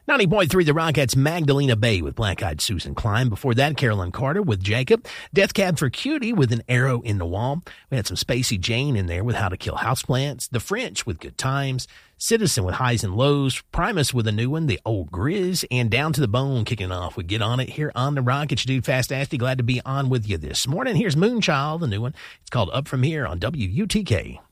90.3 The Rockettes, Magdalena Bay with Black Eyed Susan Klein. Before that, Carolyn Carter with Jacob. Death Cab for Cutie with An Arrow in the Wall. We had some Spacey Jane in there with How to Kill Houseplants. The French with Good Times. Citizen with Highs and Lows. Primus with a new one, The Old Grizz. And Down to the Bone kicking off with Get On It here on The Rockets. Dude Fast Asty, glad to be on with you this morning. Here's Moonchild, the new one. It's called Up From Here on WUTK.